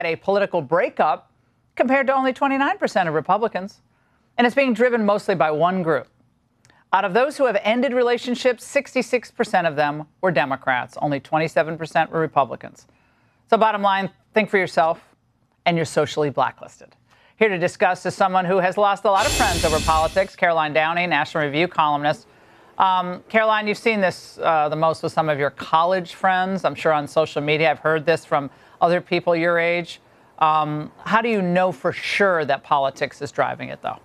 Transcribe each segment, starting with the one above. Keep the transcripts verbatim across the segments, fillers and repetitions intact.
a political breakup compared to only twenty-nine percent of Republicans. And it's being driven mostly by one group. Out of those who have ended relationships, sixty-six percent of them were Democrats. Only twenty-seven percent were Republicans. So bottom line, think for yourself, and you're socially blacklisted. Here to discuss is someone who has lost a lot of friends over politics, Caroline Downey, National Review columnist. Um, Caroline, you've seen this uh, the most with some of your college friends. I'm sure on social media. I've heard this from other people your age. Um, how do you know for sure that politics is driving it, though?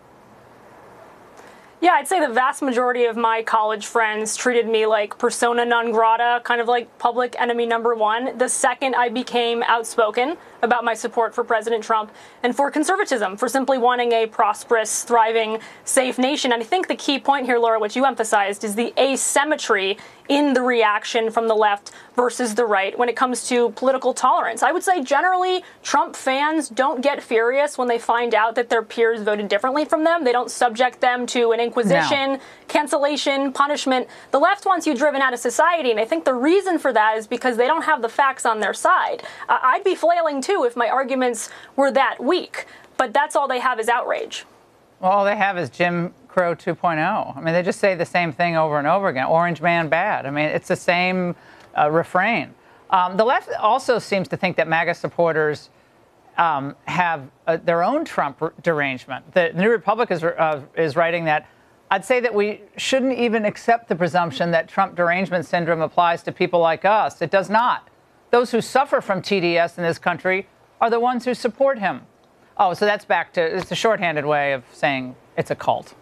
Yeah, I'd say the vast majority of my college friends treated me like persona non grata, kind of like public enemy number one, the second I became outspoken about my support for President Trump and for conservatism, for simply wanting a prosperous, thriving, safe nation. And I think the key point here, Laura, which you emphasized, is the asymmetry in the reaction from the left versus the right when it comes to political tolerance. I would say generally Trump fans don't get furious when they find out that their peers voted differently from them. They don't subject them to an inquisition, no. cancellation, punishment. The left wants you driven out of society, and I think the reason for that is because they don't have the facts on their side. Uh, I'd be flailing too if my arguments were that weak, but that's all they have is outrage. Well, all they have is Jim Crow two point oh. I mean, they just say the same thing over and over again. Orange man bad. I mean, it's the same uh, refrain. Um, the left also seems to think that MAGA supporters um, have uh, their own Trump derangement. The New Republic is, uh, is writing that I'd say that we shouldn't even accept the presumption that Trump derangement syndrome applies to people like us. It does not. Those who suffer from T D S in this country are the ones who support him. Oh, so that's back to, it's a shorthanded way of saying it's a cult.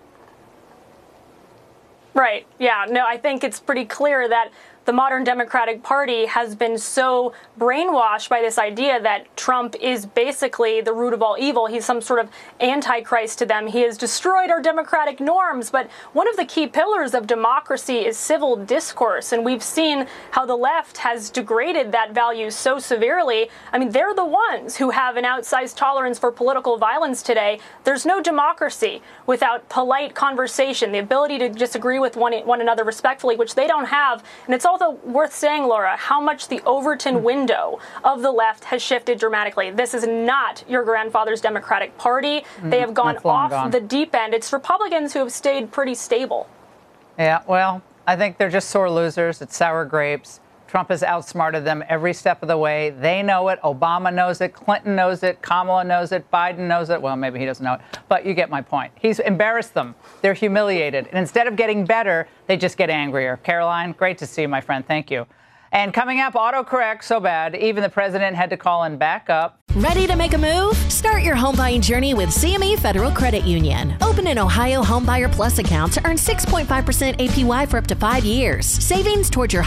Right. Yeah. No, I think it's pretty clear that the modern Democratic Party has been so brainwashed by this idea that Trump is basically the root of all evil. He's some sort of antichrist to them. He has destroyed our democratic norms. But one of the key pillars of democracy is civil discourse. And we've seen how the left has degraded that value so severely. I mean, they're the ones who have an outsized tolerance for political violence today. There's no democracy without polite conversation, the ability to disagree with one, one another respectfully, which they don't have. And it's also worth saying, Laura, how much the Overton window of the left has shifted dramatically. This is not your grandfather's Democratic Party. They have gone off gone. the deep end. It's Republicans who have stayed pretty stable. Yeah, well, I think they're just sore losers. It's sour grapes. Trump has outsmarted them every step of the way. They know it. Obama knows it. Clinton knows it. Kamala knows it. Biden knows it. Well, maybe he doesn't know it. But you get my point. He's embarrassed them. They're humiliated. And instead of getting better, they just get angrier. Caroline, great to see you, my friend. Thank you. And coming up, autocorrect so bad, even the president had to call in backup. Ready to make a move? Start your home buying journey with C M E Federal Credit Union. Open an Ohio Homebuyer Plus account to earn six point five percent A P Y for up to five years. Savings towards your